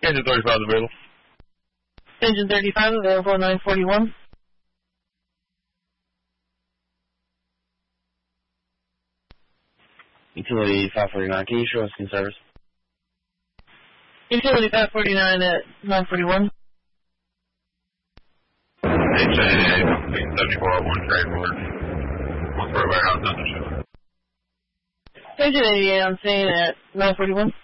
Engine 35 available. Engine 35 available, 941. Utility 549, can you show us in service? Utility 549 at 941. HA 7401 trade order. What's for warehouse, nothing show. Engine 88 on scene at 941.